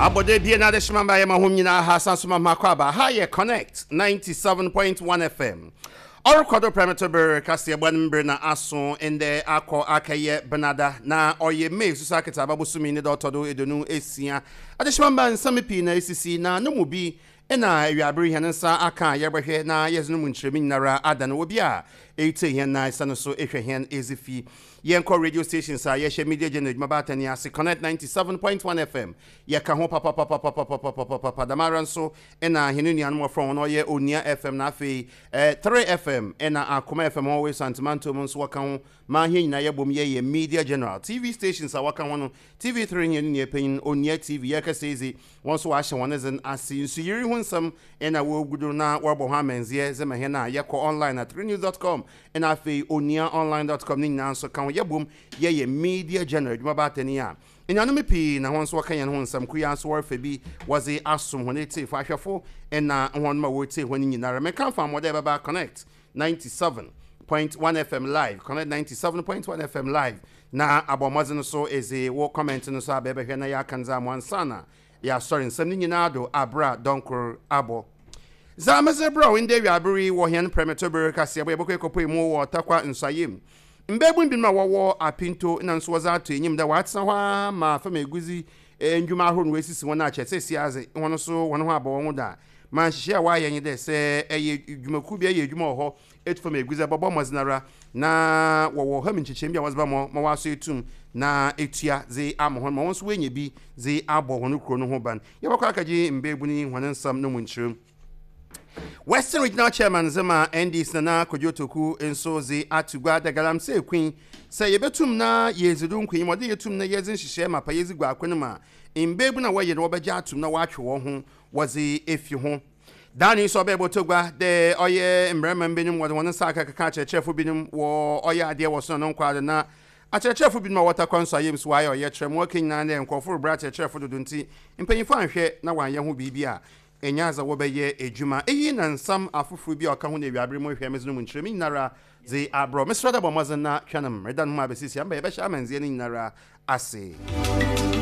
Abode bi na de shimamba ya mahum nyina ha sansoma makwaba ha ye connect 97.1 FM. Orkodo Premature Cassia Bonber na aso ende akọ akaye benada na oye me susa keta babusumi ne dotodo edonu esia. Ade shimamba nsamipi na esisi na no mu bi ena awiabere hene nsa aka yebehwe na yezunu mu nkyeremi nara adana obi a ete hen na sano so ehwe hen ezifi yenko radio stations a yehye media general mabatani ase connect 97.1 FM yeka ho papa damaran so ena henu ni anmo from no ye onia FM na afi 3 FM ena akoma FM always santimanto mo so waka ho ma he nyina yebom ye media general TV stations a waka ho no TV3 henu ni epin onia TV yeka sezi won so wa hye won zen ase nsu yiri hu nsam ena wo gudu na warbo ha menzie zema he na yeko online at 3news.com ena afi oniaonline.com ni na so kan yebom ye media general mabatani a enyanome pi na hon so kan yan hon sam kuya so warfa bi wazi asum honete fa hwefo ena hon ma wote hon nyinara me kan fa mode baba connect 97.1 FM live connect 97.1 FM live na abomazen so eze wo comment no so abebe na ya kanza mwansana ya sorry nsam ni nyina do abra donkor abo Zamaze bro in David Abri wo hen Premature Cassia boy bokwe mu wo takwa nsayem mbebun bi ma wo apinto na nso waza to enyim da watsa hwa ma fa meguzi ndwuma ahoro no esisi wona achese aze wono so wono ho abo won da man hye wa yenye de se eye dwumaku bi eye dwuma ho etfa meguzi bobo mozinara na wo ha minchiche bia wazba mo ma waso etum na etua ze amho ma won so wenye bi ze abo hono kro no ho ban ye bakwa akaji mbebuni hwan nsam no munchirum Western Regional Chairman Zema NDC na Kojotoku enso ze atugwa da galamse queen say yebetum na yezidun queen mode yetum na yezin hihye mapa yezigwa akwene ma imbebu na waye no beja atum na watwe wo ho wazi efi ho dani so bebo togwa de oye mbrema mbenim wode won saka kaka chefo binim wo oye ade wo so no nkwade na achefo binim water konso ayems waye oye trem working na ne nkofo bra chefo dodunti mpanyifo anhwe na wanye ho bibia enyaza wobeye ejuma eyi na nsam afufuru bi aka ho na wiabere mo hwe mezunu nkyeremi nara ze abro Mr. Dabomazana hwanam redan ma besisi amba yebesha amanzie ni nara ase